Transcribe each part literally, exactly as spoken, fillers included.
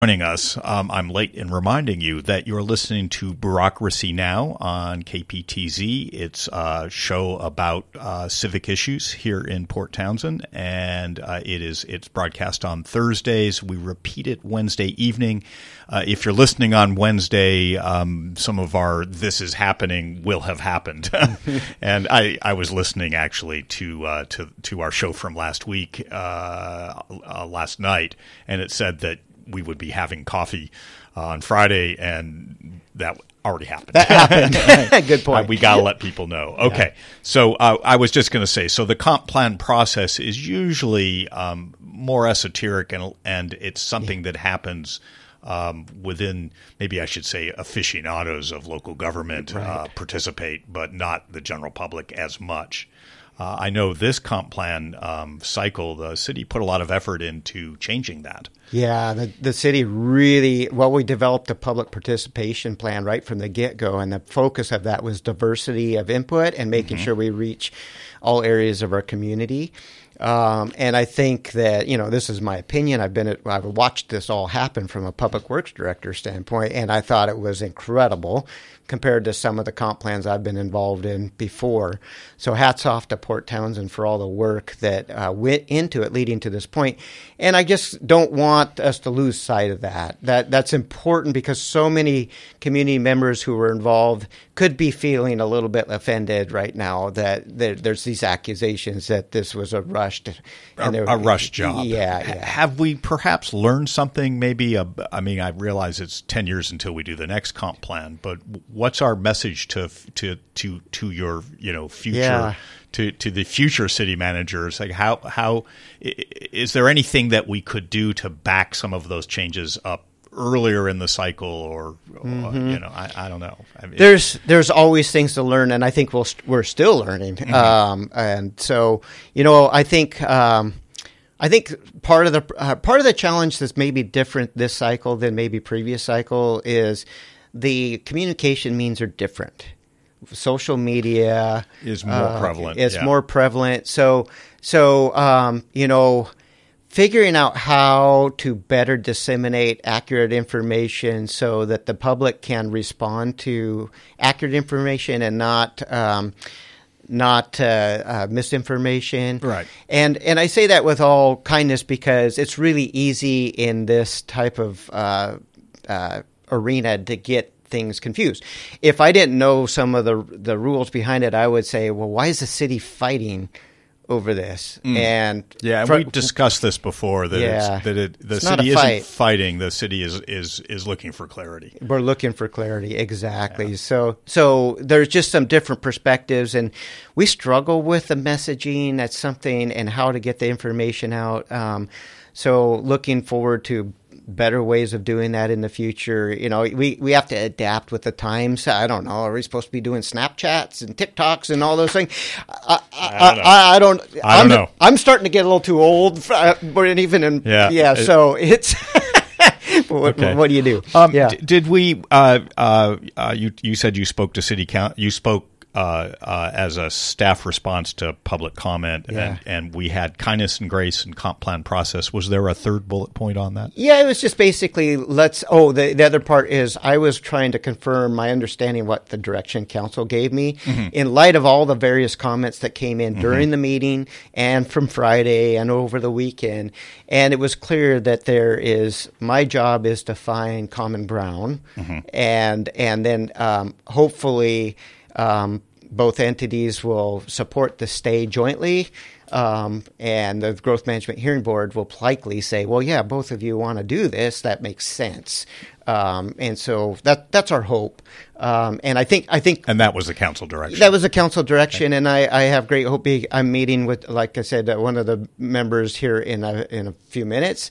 Joining us, um, I'm late in reminding you that you're listening to Bureaucracy Now! On K P T Z. It's a show about uh, civic issues here in Port Townsend, and uh, it is it's broadcast on Thursdays. We repeat it Wednesday evening. Uh, if you're listening on Wednesday, um, some of our "This is happening" will have happened, and I, I was listening actually to uh, to to our show from last week, uh, uh, last night, and it said that we would be having coffee uh, on Friday, and that already happened. That happened. Good point. Uh, we got to let people know. Okay. Yeah. So uh, I was just going to say, so the comp plan process is usually um, more esoteric, and and it's something yeah. that happens um, within, maybe I should say, aficionados of local government right. uh, participate, but not the general public as much. Uh, I know this comp plan um, cycle, the city put a lot of effort into changing that. Yeah, the, the city really, well, we developed a public participation plan right from the get-go, and the focus of that was diversity of input and making mm-hmm. sure we reach all areas of our community. Um, and I think that, you know, this is my opinion. I've been at, I've watched this all happen from a public works director standpoint, and I thought it was incredible compared to some of the comp plans I've been involved in before. So hats off to Port Townsend for all the work that uh, went into it leading to this point. And I just don't want us to lose sight of that. That that's important because so many community members who were involved could be feeling a little bit offended right now that there, there's these accusations that this was a rushed and a, a rushed job. Yeah, yeah. Have we perhaps learned something? Maybe a, I mean, I realize it's ten years until we do the next comp plan, but what's our message to to to to your you know future yeah. to to the future city managers? Like how how is there anything that we could do to back some of those changes up earlier in the cycle, or, mm-hmm. or you know, I, I don't know. I mean, there's there's always things to learn, and I think we'll we're still learning. Mm-hmm. Um, and so you know, I think. Um, I think part of the uh, part of the challenge that's maybe different this cycle than maybe previous cycle is the communication means are different. Social media is more uh, prevalent. It's yeah. more prevalent. So, so um, you know, figuring out how to better disseminate accurate information so that the public can respond to accurate information and not um, not uh, uh, misinformation. Right. And and I say that with all kindness because it's really easy in this type of uh, uh, arena to get things confused. If I didn't know some of the the rules behind it, I would say, well, why is the city fighting over this? Mm. And yeah, for, we discussed this before that yeah, it's, that it, the it's city isn't isn't fighting. The city is is is looking for clarity. We're looking for clarity, exactly. Yeah. So so there's just some different perspectives, and we struggle with the messaging. That's something, and how to get the information out. Um, so looking forward to better ways of doing that in the future. You know, we, we have to adapt with the times. I don't know. Are we supposed to be doing Snapchats and TikToks and all those things? I, I, I, I don't know. I, I don't I'm, know. I'm starting to get a little too old, for, but even in, yeah, yeah it, so it's, what, okay. what do you do? Um, yeah. d- did we, uh, uh, uh, you, you said you spoke to city council, you spoke Uh, uh, as a staff response to public comment, yeah. and, and we had kindness and grace and comp plan process. Was there a third bullet point on that? Yeah, it was just basically let's. Oh, the the other part is I was trying to confirm my understanding of what the direction council gave me mm-hmm. in light of all the various comments that came in mm-hmm. during the meeting and from Friday and over the weekend, and it was clear that there is my job is to find common ground, mm-hmm. and and then um, hopefully. Um, both entities will support the stay jointly, um, and the Growth Management Hearing Board will likely say, well, yeah, both of you want to do this. That makes sense. Um, and so that that's our hope. Um, and I think I think and that was the council direction. That was the council direction, okay. and I, I have great hope. I'm meeting with, like I said, uh, one of the members here in a, in a few minutes,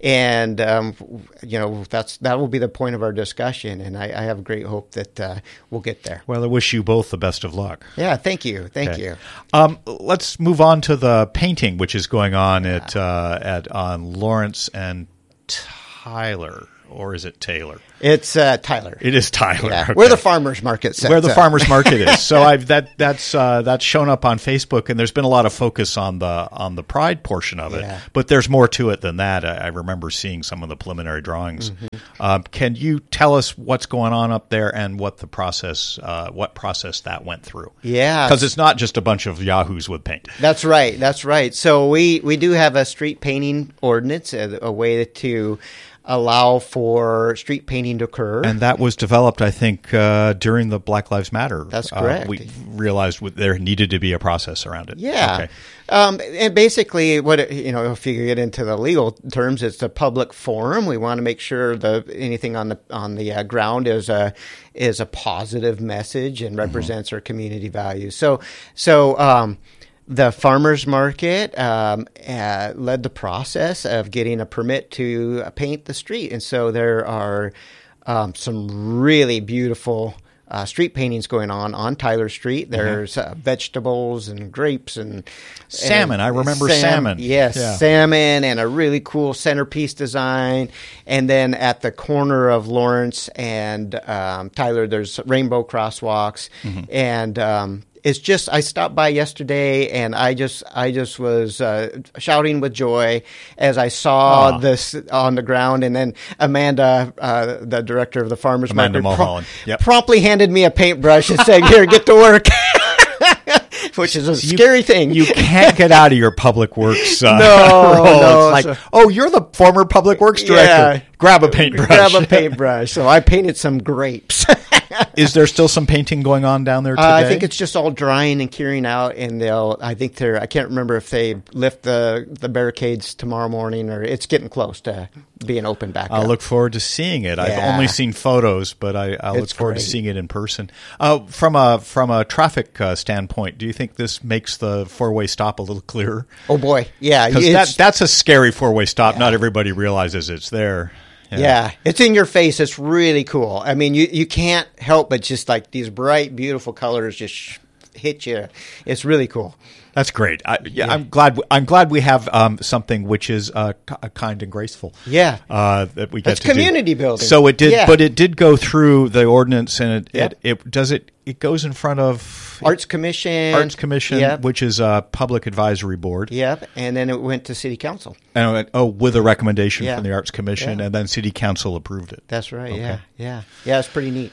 and um, you know that's that will be the point of our discussion. And I, I have great hope that uh, we'll get there. Well, I wish you both the best of luck. Yeah, thank you, thank okay. you. Um, let's move on to the painting, which is going on at uh, at on Lawrence and Tyler, or is it Taylor? It's uh, Tyler. It is Tyler. Yeah. Okay. Where the farmers market sets Where the up. farmers market is. So I've that that's uh, that's shown up on Facebook, and there's been a lot of focus on the on the Pride portion of it. Yeah. But there's more to it than that. I, I remember seeing some of the preliminary drawings. Mm-hmm. Um, can you tell us what's going on up there and what the process uh, what process that went through? Yeah, because it's not just a bunch of yahoos with paint. That's right. That's right. So we we do have a street painting ordinance, a, a way to allow for street painting to occur. And that was developed, I think, uh, during the Black Lives Matter. That's correct. Uh, we realized there needed to be a process around it. Yeah. Okay. Um, and basically, what it, you know, if you get into the legal terms, it's a public forum. We want to make sure the anything on the on the uh, ground is a is a positive message and represents mm-hmm. our community values. So, so. Um, The farmers market um, uh, led the process of getting a permit to paint the street. And so there are um, some really beautiful uh, street paintings going on on Tyler Street. There's mm-hmm. uh, vegetables and grapes and salmon. And, I remember sam- salmon. Yes, yeah. salmon and a really cool centerpiece design. And then at the corner of Lawrence and um, Tyler, there's rainbow crosswalks. Mm-hmm. And um, it's just, I stopped by yesterday and I just, I just was uh, shouting with joy as I saw Aww. this on the ground. And then Amanda, uh, the director of the farmers Amanda market, Mulholland. Yep. promptly handed me a paintbrush and said, "Here, get to work." Which is a you, scary thing. You can't get out of your public works uh, no, role. no, it's like, so, oh, you're the former public works director. Yeah, grab a paintbrush. Grab a paintbrush. So I painted some grapes. Is there still some painting going on down there today? Uh, I think it's just all drying and curing out, and they'll. I think they're. I can't remember if they lift the the barricades tomorrow morning, or it's getting close to being open back I'll up. look forward to seeing it. Yeah. I've only seen photos, but I, I look It's forward great. to seeing it in person. Uh, from a from a traffic uh, standpoint, do you think this makes the four way stop a little clearer? Oh boy, yeah, Because it's- that that's a scary four way stop. Yeah. Not everybody realizes it's there. Yeah. yeah, it's in your face. It's really cool. I mean, you, you can't help but just like these bright, beautiful colors just sh- hit you. It's really cool. That's great. I, yeah, Yeah. I'm glad. I'm glad we have um, something which is uh, k- kind and graceful. Yeah, uh, that we get That's to community do. building. So it did, Yeah. but it did go through the ordinance, and it, Yep. it, it does it. It goes in front of Arts Commission. Arts Commission, Yep. which is a public advisory board. Yep, and then it went to City Council. And it went, oh, with a recommendation Yeah. from the Arts Commission, Yeah. and then City Council approved it. That's right. Okay. Yeah, yeah, yeah. It's pretty neat.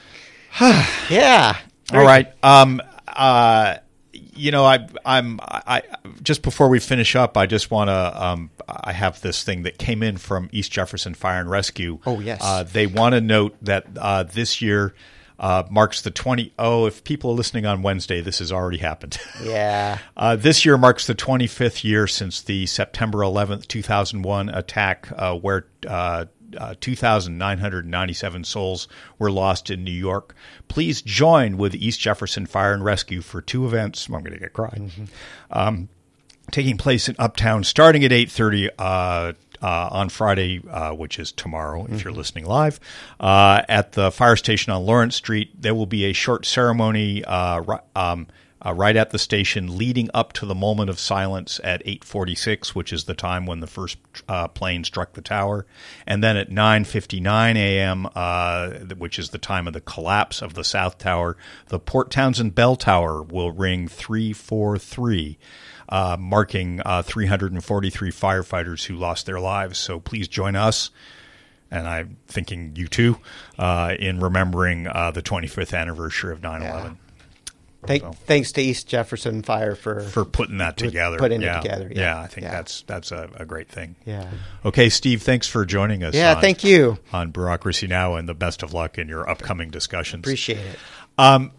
yeah. All right. Um, uh, you know, I, I'm. I just before we finish up, I just want to. Um, I have this thing that came in from East Jefferson Fire and Rescue. Oh, yes. Uh, they want to note that uh, this year uh, marks the twenty. Oh, if people are listening on Wednesday, this has already happened. Yeah. Uh, this year marks the twenty-fifth year since the September eleventh, two thousand one attack, uh, where uh, uh, two thousand nine hundred ninety-seven souls were lost in New York. Please join with East Jefferson Fire and Rescue for two events. I'm going to get cried. Mm-hmm. Um, taking place in Uptown, starting at eight thirty uh, uh, on Friday, uh, which is tomorrow, if mm-hmm. you're listening live, uh, at the fire station on Lawrence Street. There will be a short ceremony uh, um, uh, right at the station leading up to the moment of silence at eight forty-six, which is the time when the first uh, plane struck the tower. And then at nine fifty-nine a.m., uh, which is the time of the collapse of the South Tower, the Port Townsend Bell Tower will ring three four three. Uh, marking uh, three hundred forty-three firefighters who lost their lives. So please join us, and I'm thinking you too, uh, in remembering uh, the twenty-fifth anniversary of nine eleven. Yeah. Thank, so, thanks to East Jefferson Fire for for putting that together. Putting yeah. it together. Yeah, yeah I think yeah. that's that's a, a great thing. Yeah. Okay, Steve, thanks for joining us. Yeah, on, thank you. On Bureaucracy Now! And the best of luck in your upcoming discussions. Appreciate it. Um,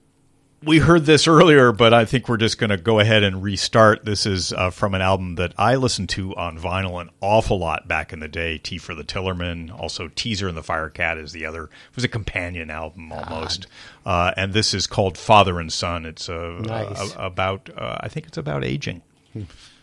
We heard this earlier, but I think we're just going to go ahead and restart. This is uh, from an album that I listened to on vinyl an awful lot back in the day. T for the Tillerman, also Teaser and the Firecat is the other. It was a companion album almost. Uh, and this is called Father and Son. It's uh, nice. uh, about, uh, I think it's about aging. Hmm.